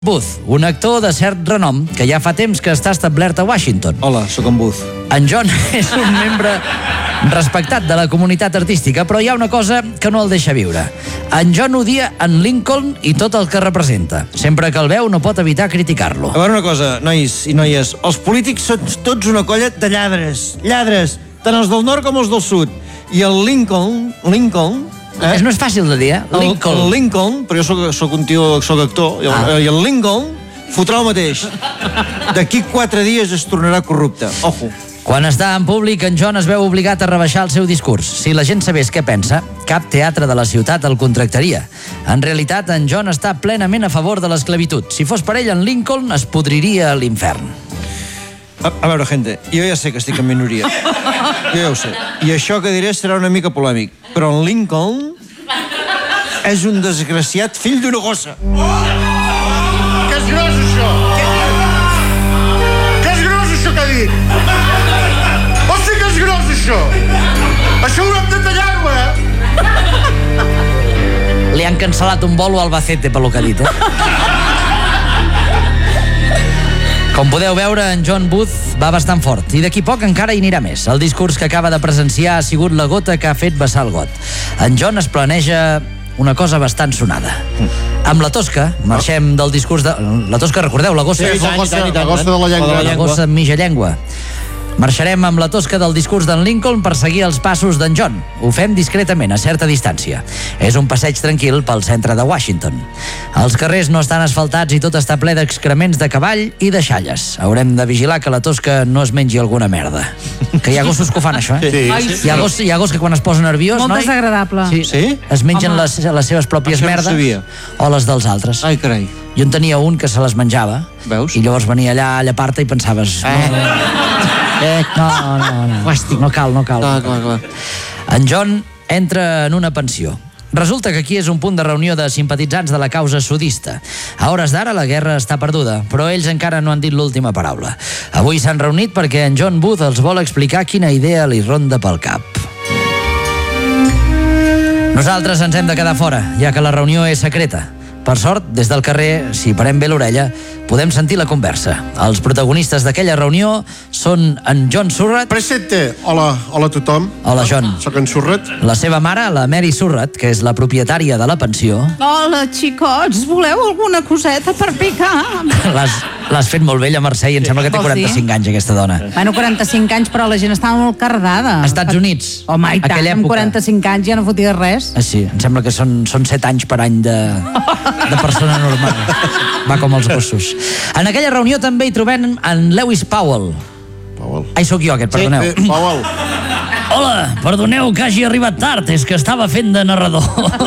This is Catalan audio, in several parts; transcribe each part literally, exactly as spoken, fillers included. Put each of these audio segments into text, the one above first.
Booth, un actor de cert renom que ja fa temps que està establert a Washington. Hola, sóc en Booth. En John és un membre respectat de la comunitat artística, però hi ha una cosa que no el deixa viure. En John odia en Lincoln i tot el que representa. Sempre que el veu no pot evitar criticar-lo. A veure una cosa, nois i noies, els polítics són tots una colla de lladres, lladres, tant els del nord com els del sud. I el Lincoln, Lincoln... Eh? No és fàcil de dir, eh? Lincoln. El, el Lincoln, però jo soc, soc un tio, soc actor, i el, ah. i el Lincoln fotrà el mateix. D'aquí quatre dies es tornarà corrupte. Ojo. Quan està en públic, en John es veu obligat a rebaixar el seu discurs. Si la gent sabés què pensa, cap teatre de la ciutat el contractaria. En realitat, en John està plenament a favor de l'esclavitud. Si fos per ell, en Lincoln es podriria a l'infern. A, a veure, gente, jo ja sé que estic en minoria. Jo ja ho sé. I això que diré serà una mica polèmic. Però en Lincoln és un desgraciat fill d'una gossa. Oh! Que és gros, això! Que és gros, això que ha dit! Hosti, que és gros, això! Això ho hem de tallar-ho, eh? Li han cancel·lat un bolo a Albacete per lo que ha dit, eh? Com podeu veure, en John Booth va bastant fort i d'aquí poc encara hi anirà més. El discurs que acaba de presenciar ha sigut la gota que ha fet vessar el got. En John es planeja una cosa bastant sonada. Amb la Tosca marxem del discurs de... La Tosca, recordeu, la gossa... Sí, la gossa, la gossa de la llengua. La gossa amb mitja llengua. Marxarem amb la Tosca del discurs d'en Lincoln per seguir els passos d'en John. Ho fem discretament, a certa distància. És un passeig tranquil pel centre de Washington. Els carrers no estan asfaltats i tot està ple d'excrements de cavall i de xalles. Haurem de vigilar que la Tosca no es mengi alguna merda. Que hi ha gossos que ho fan, això, eh? Sí. Ai, sí. Hi ha gos, hi ha gos que quan es posa nerviós... Molt noi, desagradable. Sí, Sí? es mengen Home. les, les seves pròpies Això no merdes sabia. o les dels altres. Ai, carai. Jo en tenia un que se les menjava. Veus? I llavors venia allà a llepar-te i pensaves... No, eh, no, no, no, no cal, no cal. Clar, clar, clar. En John entra en una pensió. Resulta que aquí és un punt de reunió de simpatitzants de la causa sudista. A hores d'ara la guerra està perduda, però ells encara no han dit l'última paraula. Avui s'han reunit perquè en John Booth els vol explicar quina idea li ronda pel cap. Nosaltres ens hem de quedar fora, ja que la reunió és secreta. Per sort, des del carrer, si parem bé l'orella, podem sentir la conversa. Els protagonistes d'aquella reunió són en John Surratt. Presente. Hola, hola a tothom. Hola, John. Soc en Surratt. La seva mare, la Mary Surratt, que és la propietària de la pensió. Hola, xicots, voleu alguna coseta per picar? L'has l'has fet molt vella, Mercè, i em sembla que té Oh, sí? quaranta-cinc anys, aquesta dona. Bueno, quaranta-cinc anys, però la gent estava molt cardada. Estats Units. Home, i tant, aquella amb època. quaranta-cinc anys ja no fotia res. Ah, sí, em sembla que són, són set anys per any de, de persona normal. Va com els gossos. En aquella reunió també hi trobem en Lewis Powell. Powell. Ai, sóc jo aquest, perdoneu. Sí, Powell. Hola, perdoneu que hagi arribat tard, és que estava fent de narrador.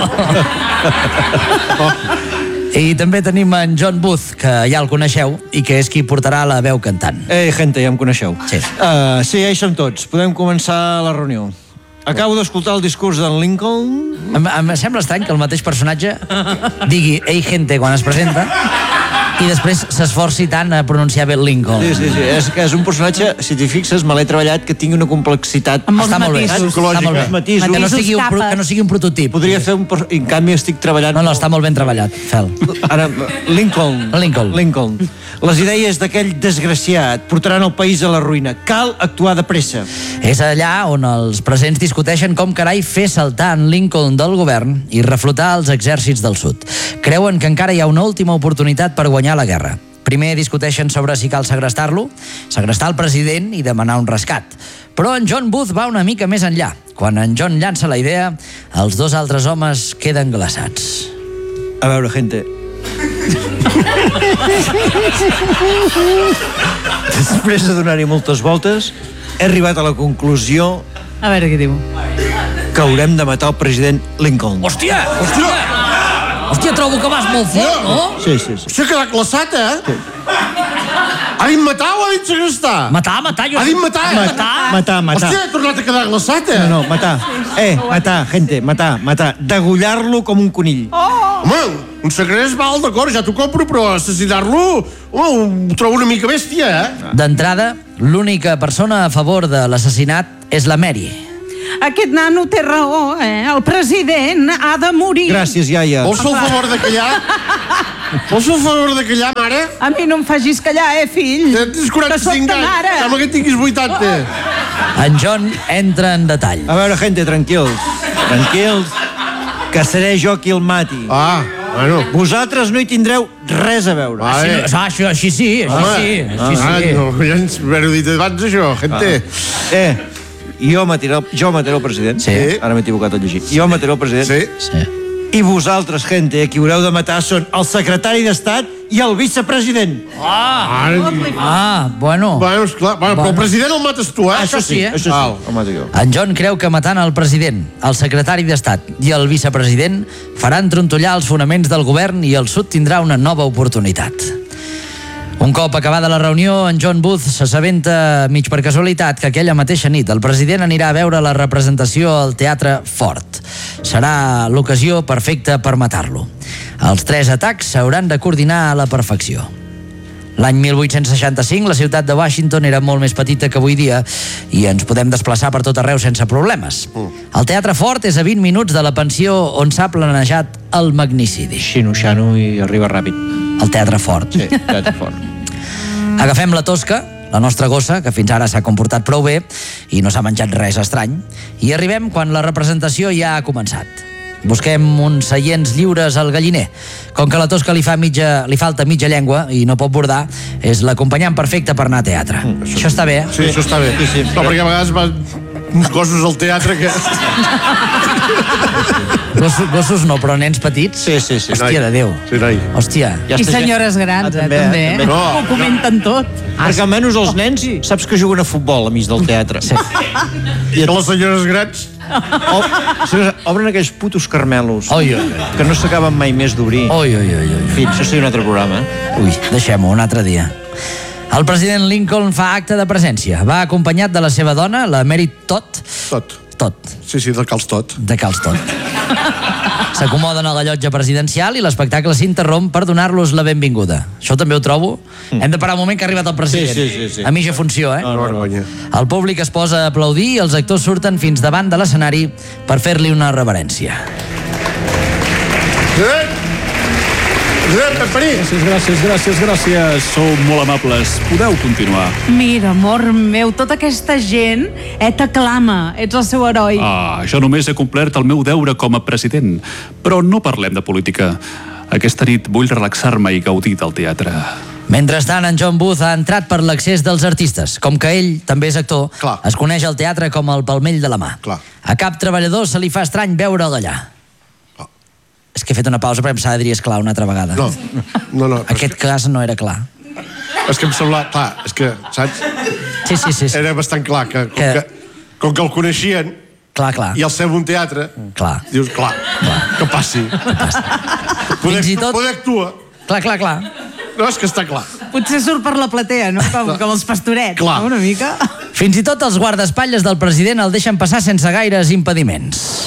I també tenim en John Booth, que ja el coneixeu, i que és qui portarà la veu cantant. Ei, gente, ja em coneixeu. Sí. Uh, sí, ja hi som tots. Podem començar la reunió. Acabo d'escoltar el discurs d'en Lincoln. Em, em sembla estrany que el mateix personatge digui ei gente quan es presenta i després s'esforci tant a pronunciar bé Lincoln. Sí, sí, sí. És que és un personatge, si t'hi fixes, me l'he treballat, que tingui una complexitat... Amb molts Està molt bé, matisos. està molt bé. Matisos. Que no sigui un, pro- Capes. que no sigui un prototip. Podria fer un... per- En canvi, estic treballant... No, no, està molt ben treballat, Fel. Ara, Lincoln. Lincoln. Lincoln. Les idees d'aquell desgraciat portaran el país a la ruïna. Cal actuar de pressa. És allà on els presents discuteixen com carai fer saltar en Lincoln del govern i reflotar els exèrcits del sud. Creuen que encara hi ha una última oportunitat per guanyar la guerra. Primer discuteixen sobre si cal segrestar-lo, segrestar el president i demanar un rescat. Però en John Booth va una mica més enllà. Quan en John llança la idea, els dos altres homes queden glaçats. A veure, gente... Després de donar-hi moltes voltes, he arribat a la conclusió A veure què diu. que haurem de matar el president Lincoln. Hòstia! Hòstia! Hòstia, trobo que vas molt fort, no? Sí, sí, sí. Això ha quedat glaçat, eh? Ha dit matar o ha dit segrestar? Matar, matar, jo... Ha dit matar. Matar? Matar, matar. Hòstia, ha tornat a quedar glaçat, eh? No, no, matar. Eh, matar, gente, matar, matar. Degullar-lo com un conill. Home, un segrest val, d'acord, ja t'ho compro, però assassinar-lo, home, ho trobo una mica bèstia, eh? D'entrada, l'única persona a favor de l'assassinat és la Mary. aquest nano té raó, eh? El president ha de morir. Gràcies, iaia. Vols fer el favor de callar? Vols fer el favor de callar, mare? A mi no em facis callar, eh, fill? Tens quaranta-cinc Que soc ta mare. anys. Sembla que tinguis vuitanta. En John entra en detall. A veure, gente, tranquils. Tranquils, que seré jo qui el mati. Ah, bueno. Vosaltres no hi tindreu res a veure. Vale. Així, no, això, així sí, així Home. sí, així Ah, sí. no, ja ens ho dit abans, això, gente. Eh, jo mataré el, jo mataré el president. Sí. Ara m'he equivocat tot llegir. Jo mataré el president. Sí. Sí. I vosaltres, gente, qui haureu de matar són el secretari d'Estat i el vicepresident. Ah, Ah, ah, bueno. bueno, esclar, bueno, però el president el mates tu, eh? Això sí, eh? Això sí, Val. el mato jo. En John creu que matant el president, el secretari d'Estat i el vicepresident faran trontollar els fonaments del govern i el sud tindrà una nova oportunitat. Un cop acabada la reunió, en John Booth s'assabenta mig per casualitat que aquella mateixa nit el president anirà a veure la representació al Teatre Fort. Serà l'ocasió perfecta per matar-lo. Els tres atacs s'hauran de coordinar a la perfecció. L'any mil vuit-cents seixanta-cinc la ciutat de Washington era molt més petita que avui dia i ens podem desplaçar per tot arreu sense problemes. El Teatre Fort és a vint minuts de la pensió on s'ha planejat el magnicidi. Xino-xano i arriba ràpid. El Teatre Fort. Sí, teatre fort. Agafem la Tosca, la nostra gossa, que fins ara s'ha comportat prou bé i no s'ha menjat res estrany, i arribem quan la representació ja ha començat. Busquem uns seients lliures al galliner. Com que a la Tosca li, fa mitja, li falta mitja llengua i no pot bordar, és l'acompanyant perfecte per anar a teatre. Mm, això... això està bé, eh? Sí, això està bé. Sí, sí. No, perquè a vegades van uns gossos al teatre que... Gossos, gossos no, però nens petits? Sí, sí, sí. Hòstia de Déu. Sí, noi. Hòstia. Ja I està gent- senyores grans, Ah, eh, també, també. eh? eh? No, Ho comenten tot. Perquè almenys els nens saps que juguen a futbol a mig del teatre. Sí. I les senyores grans... O, obren aquells putos carmelos Oi, oi, oi. que no s'acaben mai més d'obrir. Oi, oi, oi, oi. En fi, això seria un altre programa. Eh? Ui, deixem-ho, un altre dia. El president Lincoln fa acte de presència. Va acompanyat de la seva dona, la Mary Todd. Tot. Tot. Sí, sí, de cals tot. De cals tot. S'acomoden a la llotja presidencial i l'espectacle s'interromp per donar-los la benvinguda. Això també ho trobo. Mm. Hem de parar un moment que ha arribat el president. Sí, sí, sí, sí. A mi ja funció, eh? No, no, vergonya. El públic es posa a aplaudir i els actors surten fins davant de l'escenari per fer-li una reverència. President! President, Pemperí! Gràcies, gràcies, gràcies, gràcies. Sou molt amables. Podeu continuar. Mira, amor meu, tota aquesta gent eh, t'aclama. Ets el seu heroi. Ah, jo només he complert el meu deure com a president. Però no parlem de política. Aquesta nit vull relaxar-me i gaudir del teatre. Mentrestant, en John Booth ha entrat per l'accés dels artistes. Com que ell també és actor, Clar. es coneix el teatre com el palmell de la mà. Clar. A cap treballador se li fa estrany veure'l allà. Clar. És que he fet una pausa perquè em s'ha de dir és clar una altra vegada. No, no, no. Aquest cas no era clar. És que em sembla... Clar, és que, saps? Sí, sí, sí. sí. Era bastant clar que com Que- que, com que el coneixien Clar, clar. i el seu un teatre, Clar. dius, clar, que passi. Poder, Fins i tot- poder actua. Clar, clar, clar. No, és que està clar. Potser surt per la platea, no? Com, com els pastorets, Clar. no? Una mica. Fins i tot els guardaespatlles del president el deixen passar sense gaires impediments.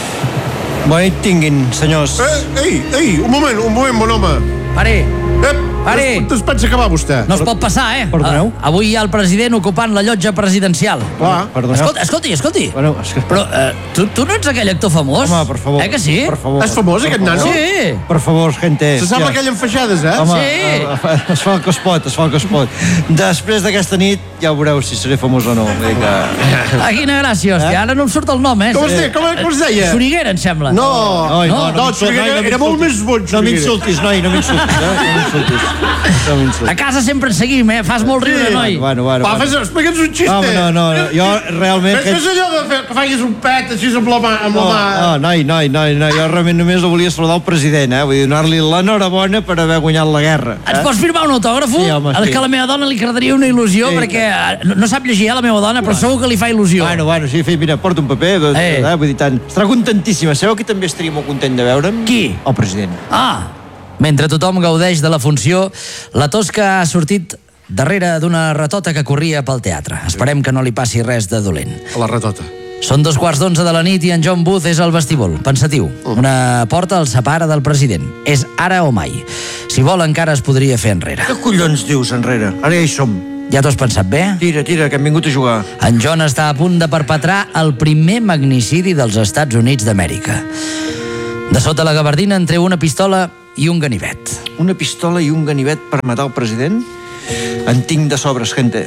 Bona nit tinguin, senyors. Eh, ei, ei, un moment, un moment, bon home. Pare, Eh, Pare. on es pensa que va vostè? no es pot passar, eh? Perdoneu? Ah, avui hi ha el president ocupant la llotja presidencial. Clar. Perdoneu. Escolta, escolti, escolti. Bueno, és que... Però eh, tu, tu no ets aquell actor famós? Home, per favor. Eh que sí? Per favor. És famós, aquest nano? Sí. Per favor, gente. Se sap ja. aquell amb feixades, eh? Home, Sí. eh, es fa el que es pot, es fa el que es pot. Després d'aquesta nit ja veureu si seré famós o no. Vull dir que... Ah, quina gràcia, hòstia. Ara no em surt el nom, eh? Com es deia? Com, com es deia? Soriguera, em sembla. No, Noi, no, no, m'insultis, Soriguera noi, no era molt m'insultis. més bon, No Soriguera. m'insultis, noi, no m'insultis, eh? No m'insultis. No m'insultis. A casa sempre ens seguim, eh? Fas molt riure, Sí. noi. Bueno, bueno, Va, bueno. fes, explica'ns un xiste. Home, no, no, no, jo realment... Fes, fes allò de fer, que facis un pet així amb la mà. Amb No, la mà. no, noi, noi, noi, noi, jo realment només el volia saludar el president, eh? Vull dir, donar-li l'enhorabona per haver guanyat la guerra. Ens Eh? pots firmar un autògrafo? Sí, home, El sí. que a la meva dona li agradaria una il·lusió, Sí. perquè eh, no, no sap llegir, eh, la meva dona, però segur que li fa il·lusió. Bueno, bueno, sí, fi, mira, porta un paper, doncs, Eh. eh. vull dir, tant. Estarà contentíssima. Sabeu qui també estaria molt content de veure'm? Qui? El president. Ah, mentre tothom gaudeix de la funció, la Tosca ha sortit darrere d'una ratota que corria pel teatre. Esperem que no li passi res de dolent. A la ratota. Són dos quarts d'onze de la nit i en John Booth és al vestíbul, pensatiu. Una porta el separa del president. És ara o mai. Si vol, encara es podria fer enrere. Què collons dius enrere? Ara ja hi som. Ja t'ho has pensat bé? Tira, tira, que hem vingut a jugar. En John està a punt de perpetrar el primer magnicidi dels Estats Units d'Amèrica. De sota la gabardina en treu una pistola i un ganivet. Una pistola i un ganivet per matar el president? En tinc de sobres, gente.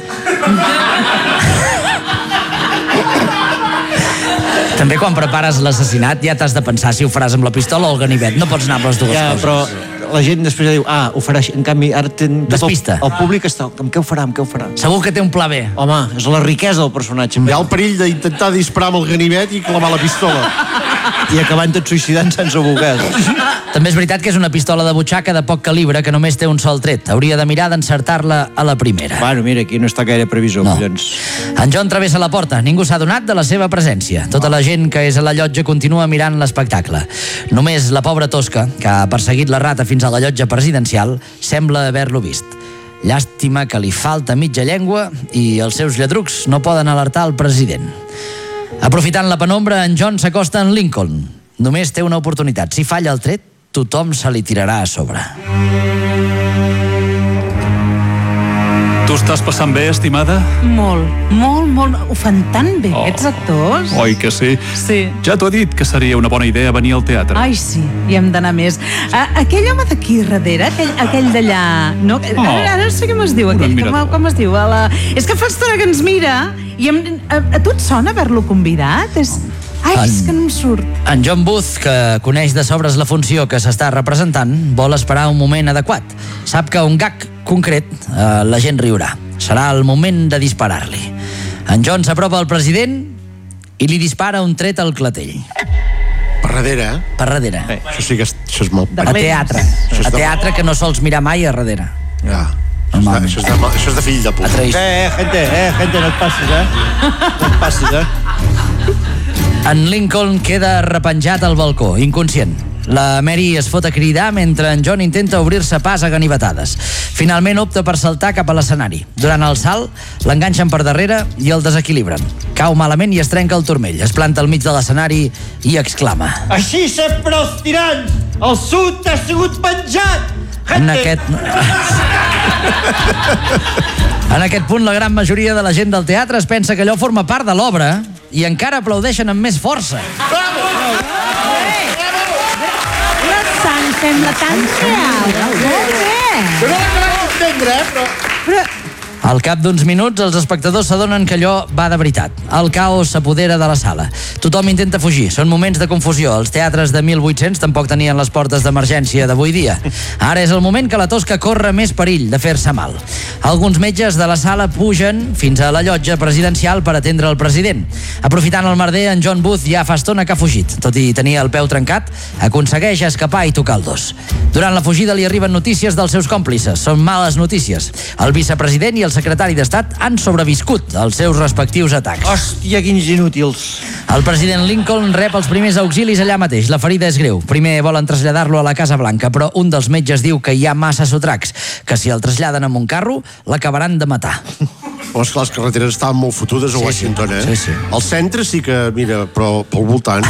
També quan prepares l'assassinat ja t'has de pensar si ho faràs amb la pistola o el ganivet. No pots anar amb les dues Ja, coses. però la gent després diu, ah, ho farà així. En canvi, ara ten... Despista. El públic està, amb què ho farà, amb què ho farà? Segur que té un pla B. Home, és la riquesa del personatge. Hi ha el perill d'intentar disparar amb el ganivet i clamar la pistola. I acabant tot suïcidant sense voler. També és veritat que és una pistola de butxaca de poc calibre que només té un sol tret. Hauria de mirar d'encertar-la a la primera. Bueno, mira, aquí no està gaire previsor, No. collons. En John travessa la porta. Ningú s'ha donat de la seva presència. Tota la gent que és a la llotja continua mirant l'espectacle. Només la pobra Tosca, que ha perseguit la rata fins a la llotja presidencial, sembla haver-lo vist. Llàstima que li falta mitja llengua i els seus lladrucs no poden alertar el president. Aprofitant la penombra, en John s'acosta en Lincoln. Només té una oportunitat. Si falla el tret, tothom se li tirarà a sobre. Tu estàs passant bé, estimada? Molt, molt, molt. Ho fan tan bé, Oh. aquests actors. Oi que sí? Sí. Ja t'ho he dit que seria una bona idea venir al teatre. Ai, sí, hi hem d'anar més. A, aquell home d'aquí darrere, aquell, aquell d'allà... No? Oh. Ara, ara no sé com es diu, Haurem aquell. mirat Com, molt. com es diu? A la... És que fa estona que ens mira i em... a, a tu et sona haver-lo convidat? És... Ai, és que no em surt. En John Booth, que coneix de sobres la funció que s'està representant, vol esperar un moment adequat. Sap que un gag concret eh, la gent riurà. Serà el moment de disparar-li. En John s'apropa al president i li dispara un tret al clatell. Per darrere, eh? Per darrere. Eh. Això sí que és, això és molt... De A Valents. teatre. Això és A de- teatre que no sols mirar mai a darrere. Ja. Això, és de, Normalment. això, és de, això és de fill de A puta. traïció. Eh, gente, eh, gente, no et passis, eh? No et passis, eh? En Lincoln queda repenjat al balcó, inconscient. La Mary es fot a cridar mentre en John intenta obrir-se pas a ganivetades. Finalment opta per saltar cap a l'escenari. Durant el salt, l'enganxen per darrere i el desequilibren. Cau malament i es trenca el turmell. Es planta al mig de l'escenari i exclama. Així sempre els tirants! El sud ha sigut penjat! En aquest... En aquest punt, la gran majoria de la gent del teatre es pensa que allò forma part de l'obra i encara aplaudeixen amb més força. La sang sembla tan real. Molt bé. Jo no l'acabem d'entendre, eh? Però... Però... Al cap d'uns minuts, els espectadors s'adonen que allò va de veritat. El caos s'apodera de la sala. Tothom intenta fugir. Són moments de confusió. Els teatres de mil vuit-cents tampoc tenien les portes d'emergència d'avui dia. Ara és el moment que la Tosca corre més perill de fer-se mal. Alguns metges de la sala pugen fins a la llotja presidencial per atendre el president. Aprofitant el merder, en John Booth ja fa estona que ha fugit. Tot i tenir el peu trencat, aconsegueix escapar i tocar el dos. Durant la fugida li arriben notícies dels seus còmplices. Són males notícies. El vicepresident i el secretari d'Estat han sobreviscut als seus respectius atacs. Hòstia, quins inútils. El president Lincoln rep els primers auxilis allà mateix. La ferida és greu. Primer volen traslladar-lo a la Casa Blanca, però un dels metges diu que hi ha massa sotracs, que si el traslladen amb un carro, l'acabaran de matar. Oh, esclar, les carreteres estaven molt fotudes a Sí, sí. Washington, eh? Sí, sí. Al centre sí que, mira, però pel voltant...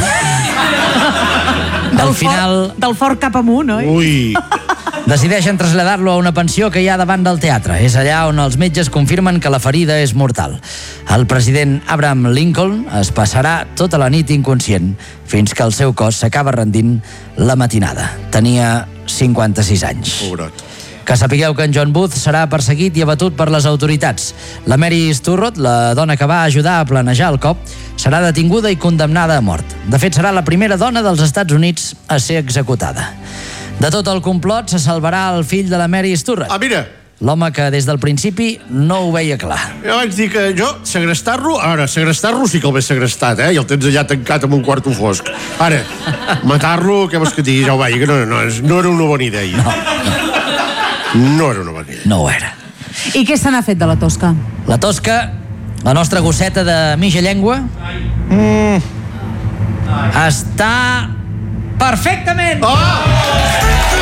Al final, Fort, del fort cap amunt, oi? Ui! decideixen traslladar-lo a una pensió que hi ha davant del teatre. És allà on els metges confirmen que la ferida és mortal. El president Abraham Lincoln es passarà tota la nit inconscient fins que el seu cos s'acaba rendint la matinada. Tenia cinquanta-sis anys. Pobret. Que sapigueu que en John Booth serà perseguit i abatut per les autoritats. La Mary Sturrott, la dona que va ajudar a planejar el cop, serà detinguda i condemnada a mort. De fet, serà la primera dona dels Estats Units a ser executada. De tot el complot se salvarà el fill de la Mary Sturrott, Ah, mira, l'home que des del principi no ho veia clar. jo vaig dir que jo, segrestar-lo, ara, segrestar-lo sí que el veig segrestat, eh? I el tens allà tancat amb un quarto fosc. Ara, matar-lo, què vols que et digui? Ja ho vaig dir, que no, no, no era una bona idea. No, no era una bona idea. No ho era. I què se n'ha fet de la Tosca? La Tosca, la nostra gosseta de mitja llengua, mm, està perfectament... Oh!